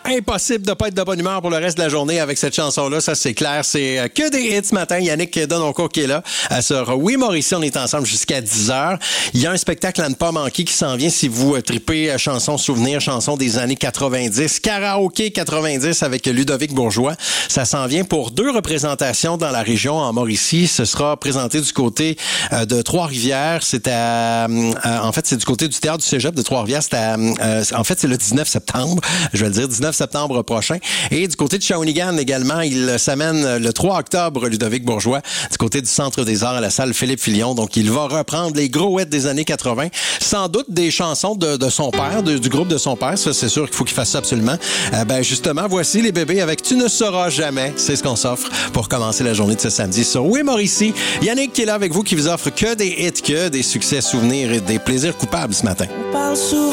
Impossible de pas être de bonne humeur pour le reste de la journée avec cette chanson-là, ça c'est clair. C'est que des hits ce matin. Yannick Dononcourt qui est là sur Oui Mauricie. On est ensemble jusqu'à 10h. Il y a un spectacle à ne pas manquer qui s'en vient si vous tripez chansons souvenirs, chansons des années 90. Karaoké 90 avec Ludovic Bourgeois. Ça s'en vient pour 2 représentations dans la région en Mauricie. Ce sera présenté du côté de Trois-Rivières. C'est en fait, c'est du côté du théâtre du Cégep de Trois-Rivières. En fait, c'est le 19 septembre. Je vais le dire, 19 septembre prochain. Et du côté de Shawinigan également, il s'amène le 3 octobre, Ludovic Bourgeois, du côté du Centre des Arts à la salle Philippe Filion. Donc, il va reprendre les gros hits des années 80. Sans doute des chansons de son père, du groupe de son père. Ça, c'est sûr qu'il faut qu'il fasse ça absolument. Justement, voici les bébés avec Tu ne sauras jamais. C'est ce qu'on s'offre pour commencer la journée de ce samedi sur Oui Mauricie. Yannick qui est là avec vous, qui vous offre que des hits, que des succès, souvenirs et des plaisirs coupables ce matin. On parle souvent